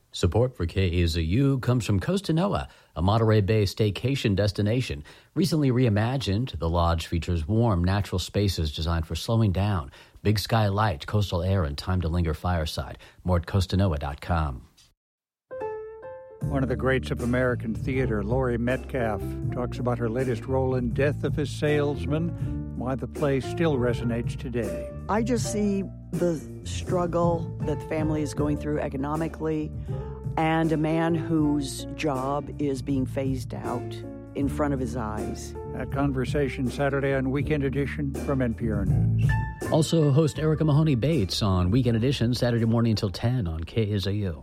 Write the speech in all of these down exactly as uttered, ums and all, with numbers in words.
Support for K A Z U comes from Costa Noa, a Monterey Bay staycation destination. Recently reimagined, the lodge features warm, natural spaces designed for slowing down, big sky light, coastal air, and time to linger fireside. More at costa noa dot com. One of the greats of American theater, Laurie Metcalf, talks about her latest role in Death of a Salesman, why the play still resonates today. I just see the struggle that the family is going through economically and a man whose job is being phased out in front of his eyes. That conversation Saturday on Weekend Edition from N P R News. Also, host Erica Mahoney Bates on Weekend Edition Saturday morning until ten on K A Z U.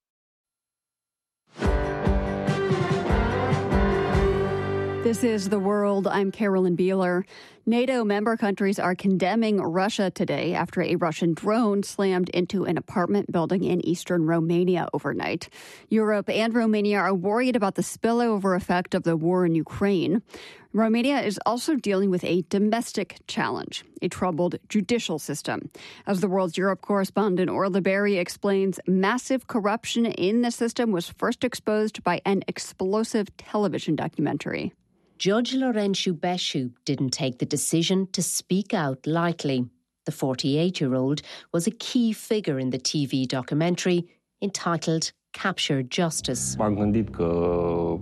This is The World. I'm Carolyn Beeler. NATO member countries are condemning Russia today after a Russian drone slammed into an apartment building in eastern Romania overnight. Europe and Romania are worried about the spillover effect of the war in Ukraine. Romania is also dealing with a domestic challenge, a troubled judicial system. As The World's Europe correspondent Orla Berry explains, massive corruption in the system was first exposed by an explosive television documentary. Judge Laurențiu Beșu didn't take the decision to speak out lightly. The forty-eight-year-old was a key figure in the T V documentary entitled Capture Justice. M-am gândit că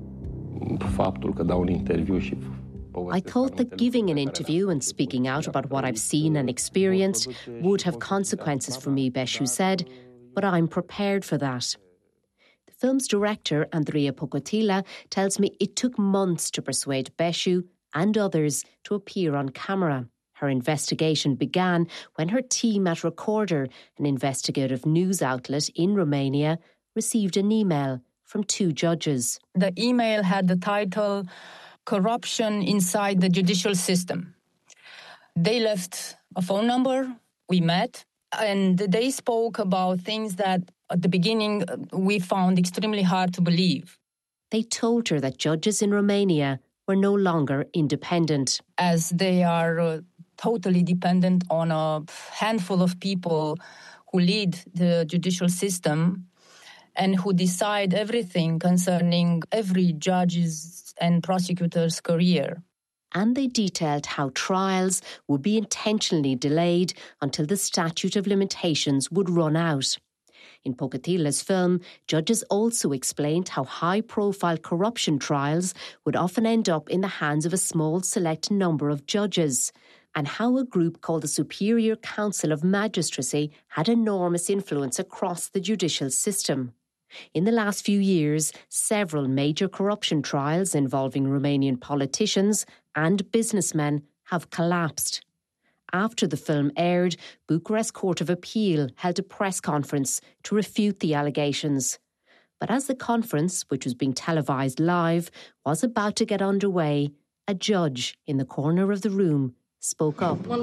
faptul că dau un interviu și I thought that giving an interview and speaking out about what I've seen and experienced would have consequences for me, Beșu said, but I'm prepared for that. The film's director, Andreea Pocotila, tells me it took months to persuade Beșu and others to appear on camera. Her investigation began when her team at Recorder, an investigative news outlet in Romania, received an email from two judges. The email had the title, Corruption Inside the Judicial System. They left a phone number, we met, and they spoke about things that at the beginning we found extremely hard to believe. They told her that judges in Romania were no longer independent. As they are uh, totally dependent on a handful of people who lead the judicial system and who decide everything concerning every judge's and prosecutor's career. And they detailed how trials would be intentionally delayed until the statute of limitations would run out. In Pocotila's film, judges also explained how high-profile corruption trials would often end up in the hands of a small select number of judges, and how a group called the Superior Council of Magistracy had enormous influence across the judicial system. In the last few years, several major corruption trials involving Romanian politicians and businessmen have collapsed. After the film aired, Bucharest Court of Appeal held a press conference to refute the allegations. But as the conference, which was being televised live, was about to get underway, a judge in the corner of the room spoke up. My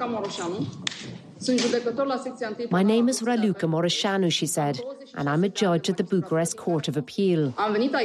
name is Raluca Moroșanu, she said, and I'm a judge at the Bucharest Court of Appeal.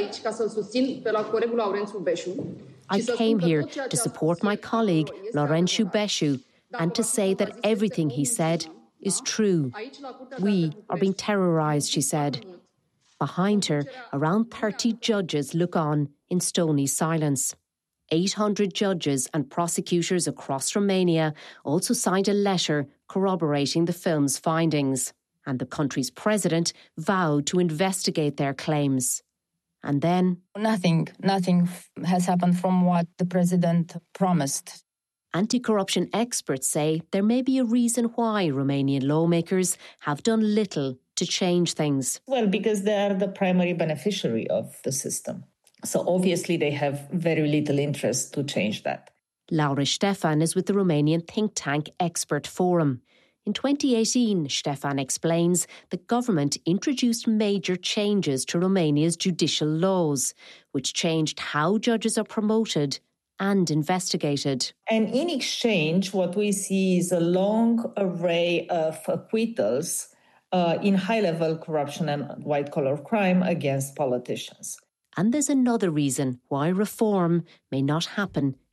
I came here to support my colleague, Laurențiu Beșu, and to say that everything he said is true. We are being terrorised, she said. Behind her, around thirty judges look on in stony silence. eight hundred judges and prosecutors across Romania also signed a letter corroborating the film's findings, and the country's president vowed to investigate their claims. And then... Nothing, nothing has happened from what the president promised. Anti-corruption experts say there may be a reason why Romanian lawmakers have done little to change things. Well, because they are the primary beneficiary of the system. So obviously they have very little interest to change that. Laura Ștefan is with the Romanian think tank Expert Forum. In twenty eighteen, Ștefan explains the government introduced major changes to Romania's judicial laws, which changed how judges are promoted and investigated. And in exchange, what we see is a long array of acquittals uh, in high-level corruption and white-collar crime against politicians. And there's another reason why reform may not happen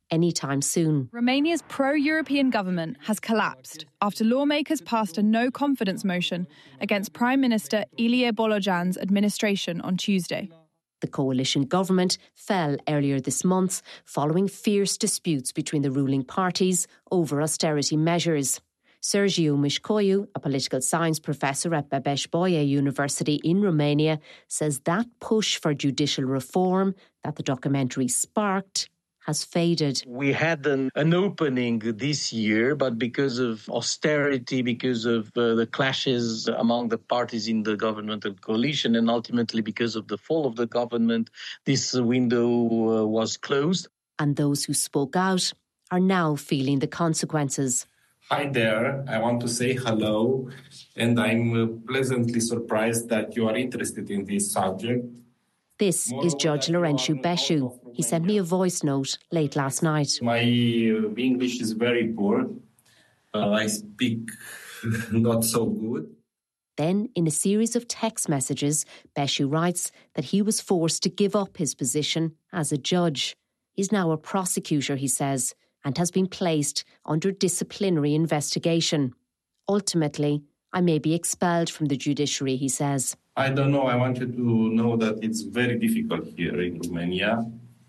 anytime soon. Romania's pro-European government has collapsed after lawmakers passed a no-confidence motion against Prime Minister Ilie Bolojan's administration on Tuesday. The coalition government fell earlier this month following fierce disputes between the ruling parties over austerity measures. Sergiu Mișcoiu, a political science professor at Babeș-Bolyai University in Romania, says that push for judicial reform that the documentary sparked has faded. We had an, an opening this year, but because of austerity, because of uh, the clashes among the parties in the governmental coalition, and ultimately because of the fall of the government, this window uh, was closed. And those who spoke out are now feeling the consequences. Hi there, I want to say hello, and I'm uh, pleasantly surprised that you are interested in this subject. This is Judge Laurențiu Beșu. He sent me a voice note late last night. My uh, English is very poor. Uh, I speak not so good. Then, in a series of text messages, Beșu writes that he was forced to give up his position as a judge. He's now a prosecutor, he says, and has been placed under disciplinary investigation. Ultimately, I may be expelled from the judiciary, he says. I don't know. I want you to know that it's very difficult here in Romania.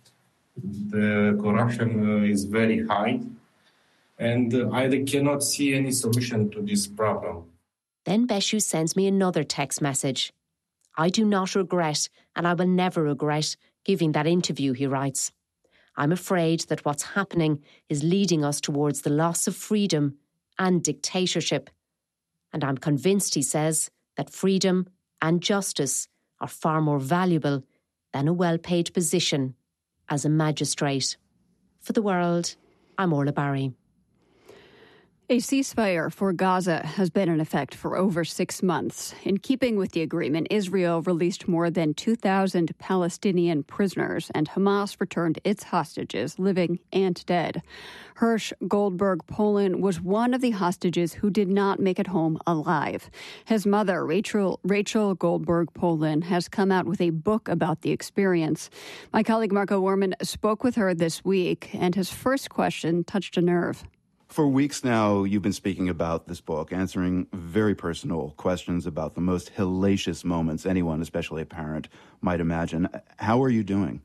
The corruption uh, is very high, and uh, I cannot see any solution to this problem. Then Beșu sends me another text message. I do not regret, and I will never regret, giving that interview, he writes. I'm afraid that what's happening is leading us towards the loss of freedom and dictatorship. And I'm convinced, he says, that freedom and justice are far more valuable than a well-paid position as a magistrate. For The World, I'm Orla Barry. A ceasefire for Gaza has been in effect for over six months. In keeping with the agreement, Israel released more than two thousand Palestinian prisoners, and Hamas returned its hostages, living and dead. Hirsch Goldberg Polin was one of the hostages who did not make it home alive. His mother, Rachel, Rachel Goldberg Polin, has come out with a book about the experience. My colleague Marco Werman spoke with her this week, and his first question touched a nerve. For weeks now, you've been speaking about this book, answering very personal questions about the most hellacious moments anyone, especially a parent, might imagine. How are you doing?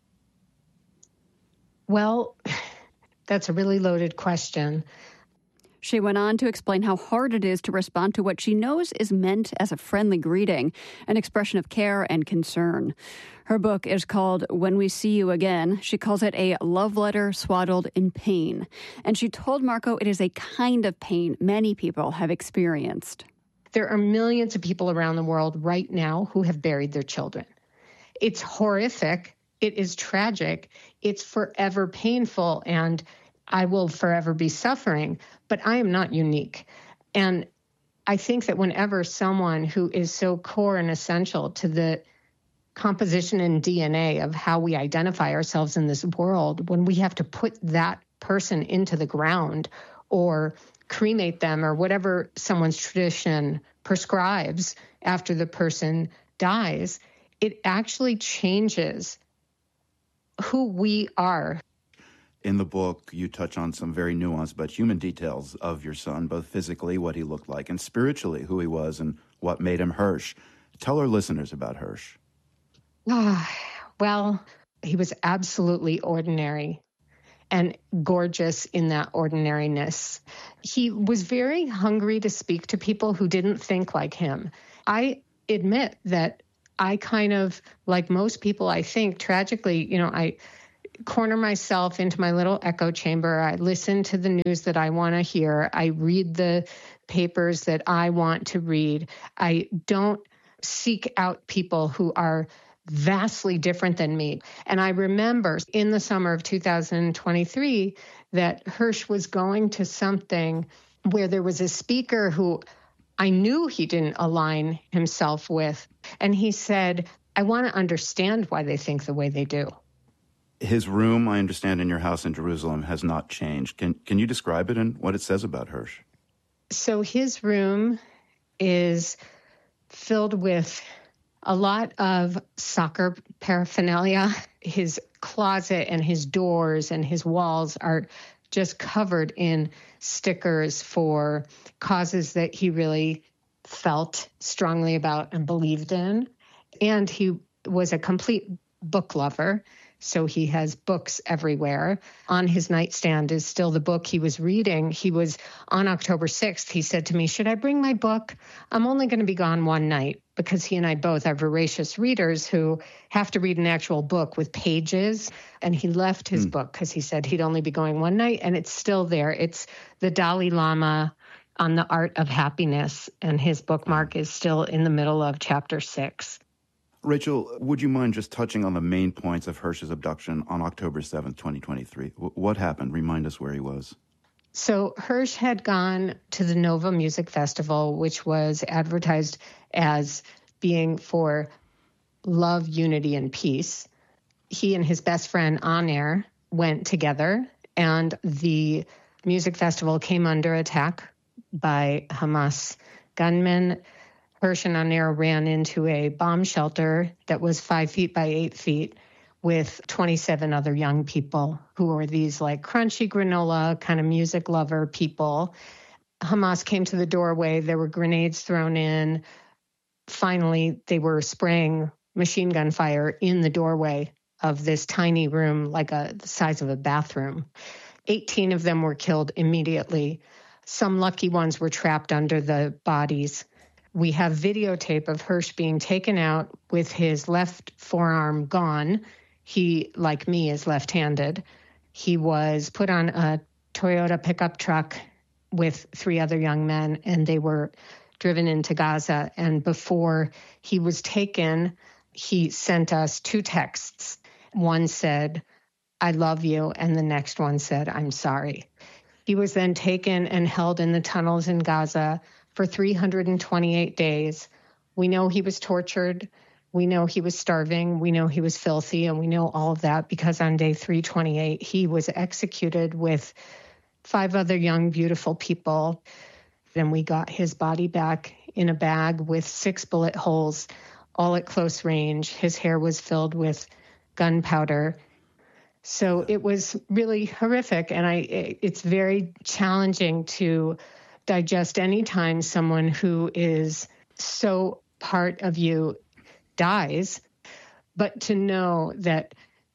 Well, that's a really loaded question. She went on to explain how hard it is to respond to what she knows is meant as a friendly greeting, an expression of care and concern. Her book is called When We See You Again. She calls it a love letter swaddled in pain. And she told Marco it is a kind of pain many people have experienced. There are millions of people around the world right now who have buried their children. It's horrific. It is tragic. It's forever painful, and I will forever be suffering, but I am not unique. And I think that whenever someone who is so core and essential to the composition and D N A of how we identify ourselves in this world, when we have to put that person into the ground or cremate them or whatever someone's tradition prescribes after the person dies, it actually changes who we are. In the book, you touch on some very nuanced but human details of your son, both physically, what he looked like, and spiritually, who he was and what made him Hirsch. Tell our listeners about Hirsch. Ah, well, he was absolutely ordinary and gorgeous in that ordinariness. He was very hungry to speak to people who didn't think like him. I admit that I kind of, like most people, I think, tragically, you know, I corner myself into my little echo chamber. I listen to the news that I want to hear. I read the papers that I want to read. I don't seek out people who are vastly different than me. And I remember in the summer of two thousand twenty-three that Hirsch was going to something where there was a speaker who I knew he didn't align himself with. And he said, I want to understand why they think the way they do. His room, I understand, in your house in Jerusalem has not changed. Can can you describe it and what it says about Hirsch? So his room is filled with a lot of soccer paraphernalia. his closet and his doors and his walls are just covered in stickers for causes that he really felt strongly about and believed in. And he was a complete book lover. So he has books everywhere. On his nightstand is still the book he was reading. He was on October sixth. He said to me, should I bring my book? I'm only going to be gone one night, because he and I both are voracious readers who have to read an actual book with pages. And he left his mm. book because he said he'd only be going one night, and it's still there. It's the Dalai Lama on the Art of Happiness, and his bookmark is still in the middle of chapter six. Rachel, would you mind just touching on the main points of Hersch's abduction on October seventh, twenty twenty-three? W- what happened? Remind us where he was. So Hersch had gone to the Nova Music Festival, which was advertised as being for love, unity, and peace. He and his best friend, Anair, went together, and the music festival came under attack by Hamas gunmen. Hersch and Anair ran into a bomb shelter that was five feet by eight feet with twenty-seven other young people who were these like crunchy granola kind of music lover people. Hamas came to the doorway. There were grenades thrown in. Finally, they were spraying machine gun fire in the doorway of this tiny room, like a, the size of a bathroom. eighteen of them were killed immediately. Some lucky ones were trapped under the bodies. We have videotape of Hersch being taken out with his left forearm gone. He, like me, is left-handed. He was put on a Toyota pickup truck with three other young men, and they were driven into Gaza. And before he was taken, he sent us two texts. One said, I love you, and the next one said, I'm sorry. He was then taken and held in the tunnels in Gaza for three hundred twenty-eight days. We know he was tortured. We know he was starving. We know he was filthy. And we know all of that because on day three twenty-eight, he was executed with five other young, beautiful people. Then we got his body back in a bag with six bullet holes, all at close range. His hair was filled with gunpowder. So it was really horrific. And I, it's very challenging to digest any time someone who is so part of you dies, but to know that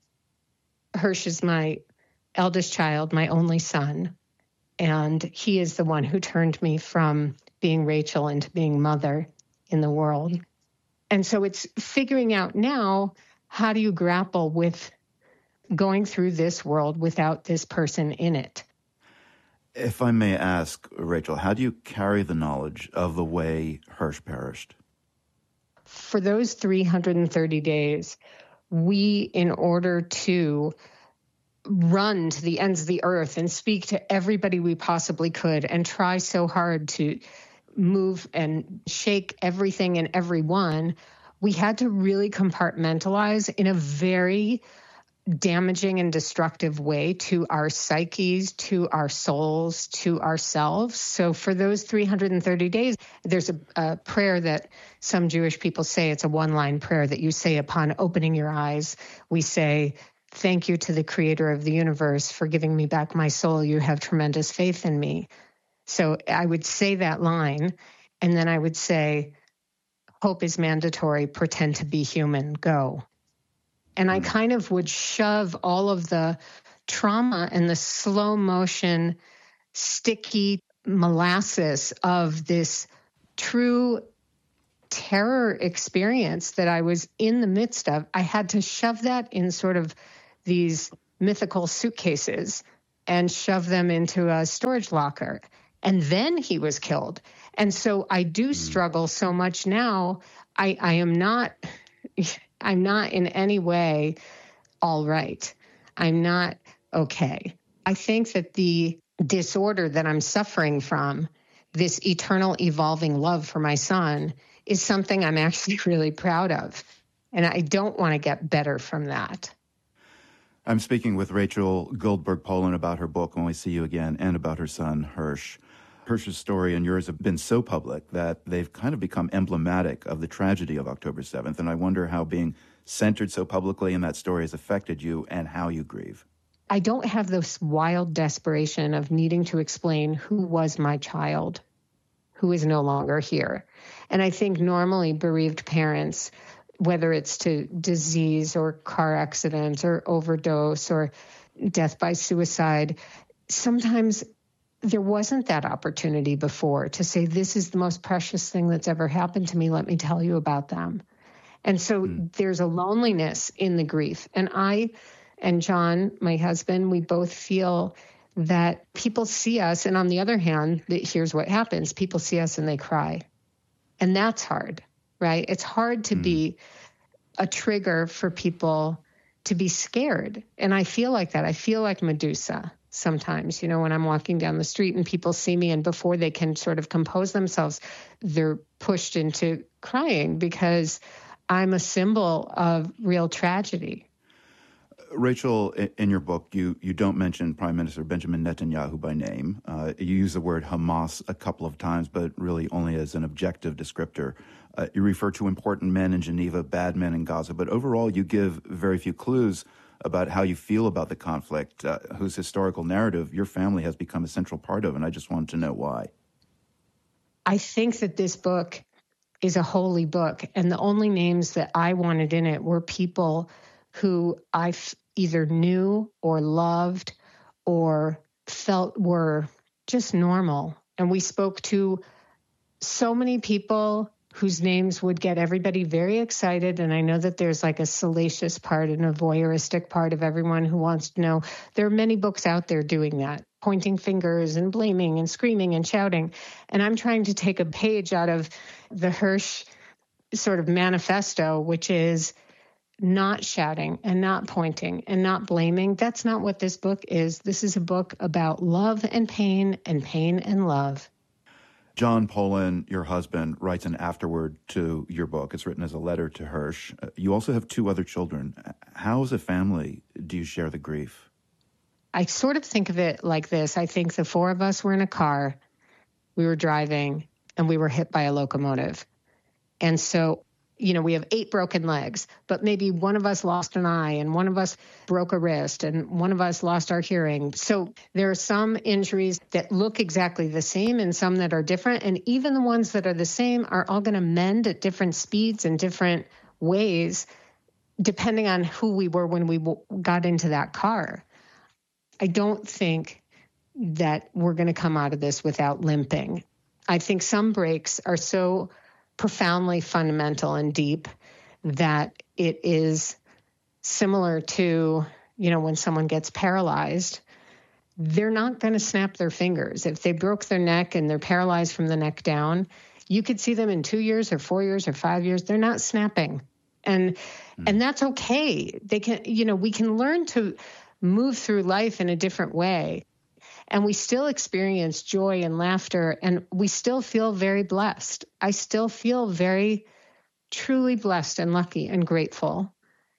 Hersch is my eldest child, my only son, and he is the one who turned me from being Rachel into being mother in the world. And so it's figuring out now, how do you grapple with going through this world without this person in it? If I may ask, Rachel, how do you carry the knowledge of the way Hersch perished? For those three hundred thirty days, we, in order to run to the ends of the earth and speak to everybody we possibly could and try so hard to move and shake everything and everyone, we had to really compartmentalize in a very damaging and destructive way to our psyches, to our souls, to ourselves. So for those three hundred thirty days, there's a, a prayer that some Jewish people say. It's a one-line prayer that you say upon opening your eyes. We say, thank you to the creator of the universe for giving me back my soul. You have tremendous faith in me. So I would say that line, and then I would say, hope is mandatory, pretend to be human, go. And I kind of would shove all of the trauma and the slow motion, sticky molasses of this true terror experience that I was in the midst of. I had to shove that in sort of these mythical suitcases and shove them into a storage locker. And then he was killed. And so I do struggle so much now. I, I am not... I'm not in any way all right. I'm not okay. I think that the disorder that I'm suffering from, this eternal evolving love for my son, is something I'm actually really proud of. And I don't want to get better from that. I'm speaking with Rachel Goldberg Polin about her book, When We See You Again, and about her son, Hersch. Hirsch's story and yours have been so public that they've kind of become emblematic of the tragedy of October seventh, and I wonder how being centered so publicly in that story has affected you and how you grieve. I don't have this wild desperation of needing to explain who was my child, who is no longer here. And I think normally bereaved parents, whether it's to disease or car accident or overdose or death by suicide, sometimes there wasn't that opportunity before to say, this is the most precious thing that's ever happened to me. Let me tell you about them. And so mm. there's a loneliness in the grief. And I and John, my husband, we both feel that people see us. And on the other hand, here's what happens. People see us and they cry. And that's hard, right? It's hard to mm. be a trigger for people to be scared. And I feel like that. I feel like Medusa sometimes, you know, when I'm walking down the street and people see me and before they can sort of compose themselves, they're pushed into crying because I'm a symbol of real tragedy. Rachel, in your book, you, you don't mention Prime Minister Benjamin Netanyahu by name. Uh, you use the word Hamas a couple of times, but really only as an objective descriptor. Uh, you refer to important men in Geneva, bad men in Gaza, but overall you give very few clues about how you feel about the conflict, uh, whose historical narrative your family has become a central part of, and I just wanted to know why. I think that this book is a holy book, and the only names that I wanted in it were people who I f- either knew or loved or felt were just normal. And we spoke to so many people whose names would get everybody very excited. And I know that there's like a salacious part and a voyeuristic part of everyone who wants to know. There are many books out there doing that, pointing fingers and blaming and screaming and shouting. And I'm trying to take a page out of the Hirsch sort of manifesto, which is not shouting and not pointing and not blaming. That's not what this book is. This is a book about love and pain and pain and love. John Polin, your husband, writes an afterword to your book. It's written as a letter to Hirsch. Uh, you also have two other children. How, as a family, do you share the grief? I sort of think of it like this. I think the four of us were in a car, we were driving, and we were hit by a locomotive. And so, you know, we have eight broken legs, but maybe one of us lost an eye and one of us broke a wrist and one of us lost our hearing. So there are some injuries that look exactly the same and some that are different. And even the ones that are the same are all going to mend at different speeds and different ways, depending on who we were when we w- got into that car. I don't think that we're going to come out of this without limping. I think some breaks are so profoundly fundamental and deep that it is similar to, you know, when someone gets paralyzed, they're not going to snap their fingers. If they broke their neck and they're paralyzed from the neck down, you could see them in two years or four years or five years. They're not snapping. And mm. and that's okay. They can, you know, we can learn to move through life in a different way. And we still experience joy and laughter, and we still feel very blessed. I still feel very truly blessed and lucky and grateful.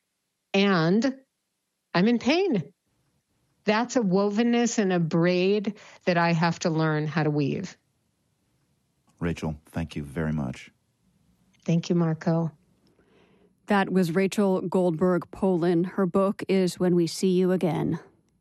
And I'm in pain. That's a wovenness and a braid that I have to learn how to weave. Rachel, thank you very much. Thank you, Marco. That was Rachel Goldberg Polin. Her book is When We See You Again.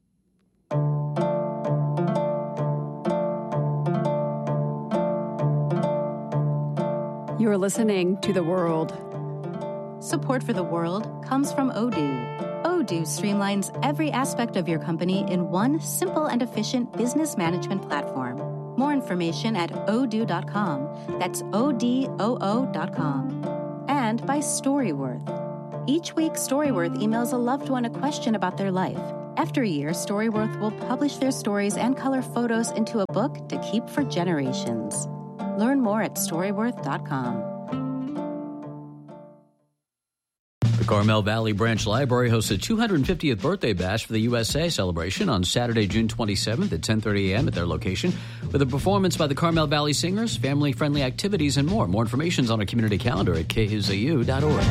You're listening to The World. Support for The World comes from Odoo. Odoo streamlines every aspect of your company in one simple and efficient business management platform. More information at odoo dot com. That's O D O O dot com. And by Storyworth. Each week, Storyworth emails a loved one a question about their life. After a year, Storyworth will publish their stories and color photos into a book to keep for generations. Learn more at storyworth dot com. The Carmel Valley Branch Library hosts a two hundred fiftieth birthday bash for the U S A celebration on Saturday, June twenty-seventh at ten thirty a.m. at their location with a performance by the Carmel Valley Singers, family-friendly activities, and more. More information is on our community calendar at k h z u dot org.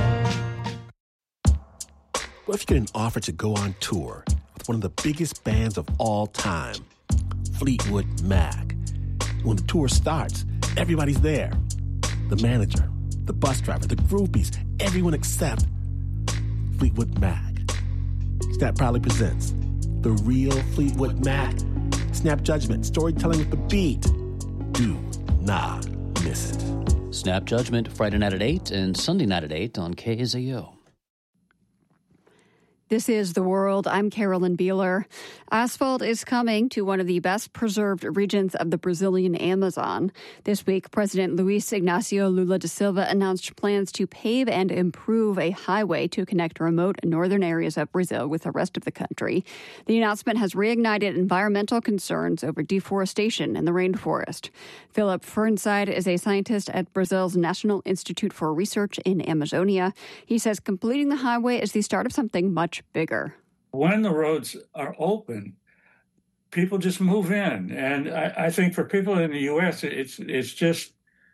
What if you get an offer to go on tour with one of the biggest bands of all time, Fleetwood Mac? When the tour starts, everybody's there. The manager, the bus driver, the groupies, everyone except Fleetwood Mac. Snap proudly presents The Real Fleetwood Mac. Snap Judgment, storytelling with the beat. Do not miss it. Snap Judgment, Friday night at eight and Sunday night at eight on K Z O. This is The World. I'm Carolyn Beeler. Asphalt is coming to one of the best preserved regions of the Brazilian Amazon. This week, President Luiz Inácio Lula da Silva announced plans to pave and improve a highway to connect remote northern areas of Brazil with the rest of the country. The announcement has reignited environmental concerns over deforestation in the rainforest. Philip Fernside is a scientist at Brazil's National Institute for Research in Amazonia. He says completing the highway is the start of something much bigger. When the roads are open, people just move in. And I, I think for people in the U S, it's it's just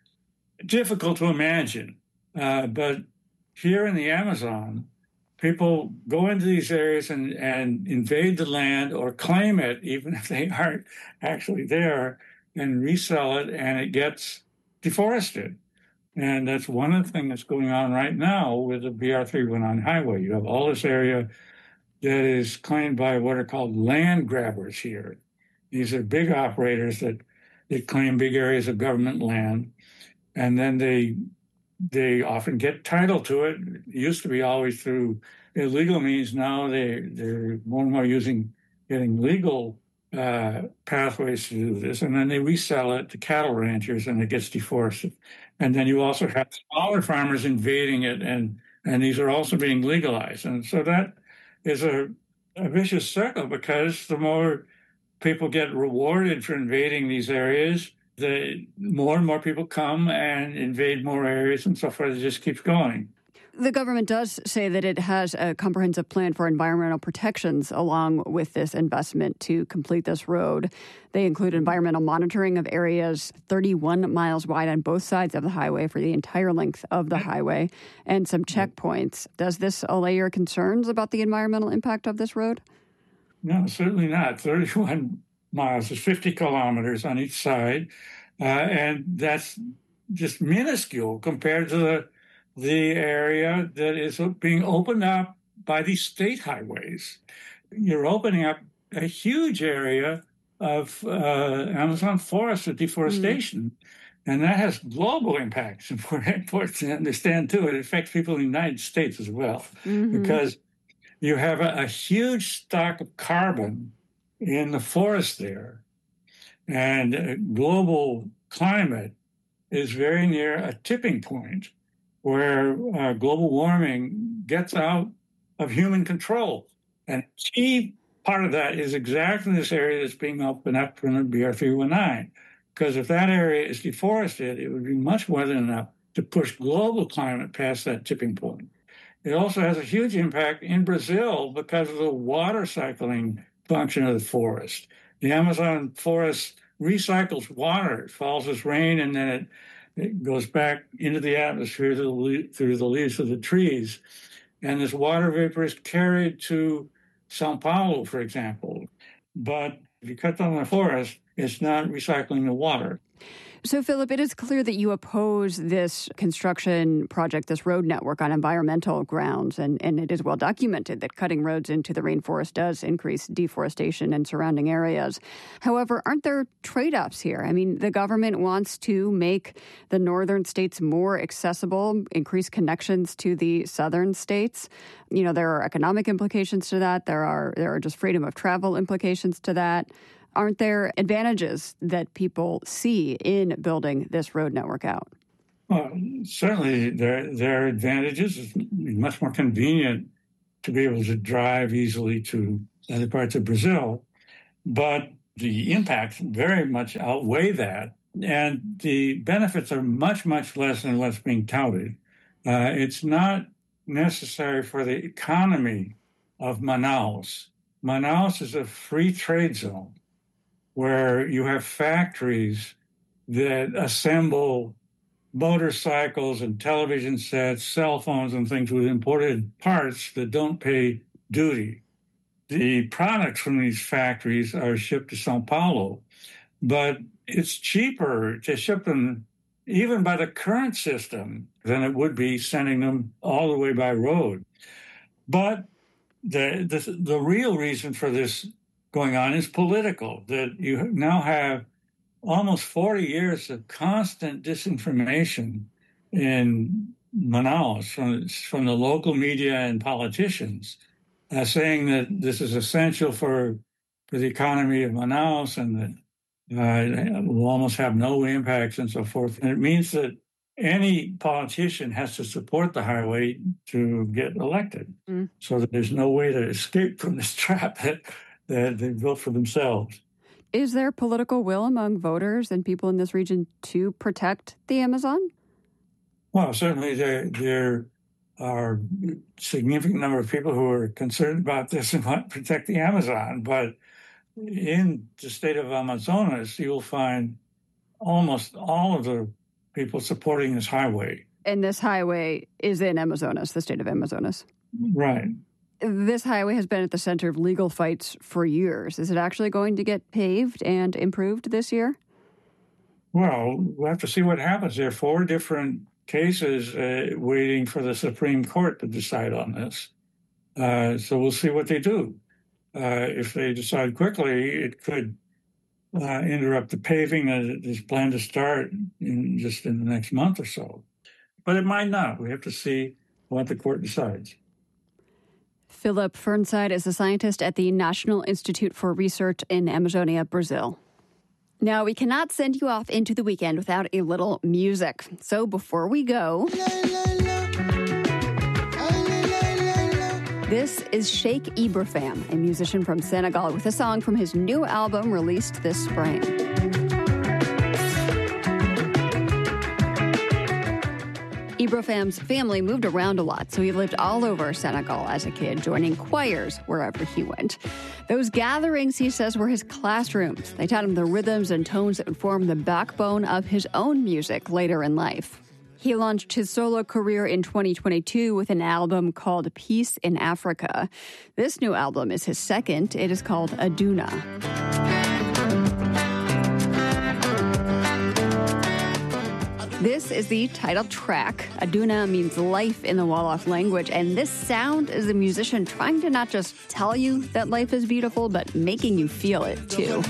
difficult to imagine. Uh, but here in the Amazon, people go into these areas and, and invade the land or claim it, even if they aren't actually there, and resell it, and it gets deforested. And that's one of the things that's going on right now with the B R three one nine highway. You have all this area that is claimed by what are called land grabbers here. These are big operators that, that claim big areas of government land, and then they they often get title to it. It used to be always through illegal means. Now they, they're more and more using getting legal uh, pathways to do this, and then they resell it to cattle ranchers, and it gets deforested. And then you also have smaller farmers invading it, and, and these are also being legalized. And so that is a, a vicious circle, because the more people get rewarded for invading these areas, the more and more people come and invade more areas, and so forth. It just keeps going. The government does say that it has a comprehensive plan for environmental protections along with this investment to complete this road. They include environmental monitoring of areas thirty-one miles wide on both sides of the highway for the entire length of the highway, and some checkpoints. Does this allay your concerns about the environmental impact of this road? No, certainly not. thirty-one miles is fifty kilometers on each side, uh, and that's just minuscule compared to the the area that is being opened up by these state highways. You're opening up a huge area of uh, Amazon forest for deforestation, mm. and that has global impacts. Important to understand, too. It affects people in the United States as well, mm-hmm. because you have a, a huge stock of carbon in the forest there, and uh, global climate is very near a tipping point where uh, global warming gets out of human control. And key part of that is exactly this area that's being opened up from the B R three one nine. Because if that area is deforested, it would be much more than enough to push global climate past that tipping point. It also has a huge impact in Brazil because of the water cycling function of the forest. The Amazon forest recycles water. It falls as rain, and then it It goes back into the atmosphere through the, through the leaves of the trees. And this water vapor is carried to Sao Paulo, for example. But if you cut down the forest, it's not recycling the water. So, Philip, it is clear that you oppose this construction project, this road network, on environmental grounds, and, and it is well documented that cutting roads into the rainforest does increase deforestation in surrounding areas. However, aren't there trade-offs here? I mean, the government wants to make the northern states more accessible, increase connections to the southern states. You know, there are economic implications to that. There are there are just freedom of travel implications to that. Aren't there advantages that people see in building this road network out? Well, certainly there, there are advantages. It's much more convenient to be able to drive easily to other parts of Brazil. But the impacts very much outweigh that. And the benefits are much, much less than what's being touted. Uh, it's not necessary for the economy of Manaus. Manaus is a free trade zone where you have factories that assemble motorcycles and television sets, cell phones and things with imported parts that don't pay duty. The products from these factories are shipped to Sao Paulo, but it's cheaper to ship them even by the current system than it would be sending them all the way by road. But the the, the real reason for this going on is political, that you now have almost forty years of constant disinformation in Manaus from, from the local media and politicians, uh, saying that this is essential for, for the economy of Manaus and that uh, it will almost have no impacts and so forth. And it means that any politician has to support the highway to get elected, mm. so that there's no way to escape from this trap that, that they built for themselves. Is there political will among voters and people in this region to protect the Amazon? Well, certainly there, there are a significant number of people who are concerned about this and want to protect the Amazon. But in the state of Amazonas, you'll find almost all of the people supporting this highway. And this highway is in Amazonas, the state of Amazonas. Right. This highway has been at the center of legal fights for years. Is it actually going to get paved and improved this year? Well, we'll have to see what happens. There are four different cases uh, waiting for the Supreme Court to decide on this. Uh, so we'll see what they do. Uh, if they decide quickly, it could uh, interrupt the paving that is planned to start in just in the next month or so. But it might not. We have to see what the court decides. Philip Fernside is a scientist at the National Institute for Research in Amazonia, Brazil. Now, we cannot send you off into the weekend without a little music. So before we go, this is Sheikh Ibrahim, a musician from Senegal, with a song from his new album released this spring. Ibrahim's family moved around a lot, so he lived all over Senegal as a kid, joining choirs wherever he went. Those gatherings, he says, were his classrooms. They taught him the rhythms and tones that would form the backbone of his own music later in life. He launched his solo career in twenty twenty-two with an album called Peace in Africa. This new album is his second. It is called Aduna. This is the title track. Aduna means life in the Wolof language, and this sound is a musician trying to not just tell you that life is beautiful, but making you feel it, too.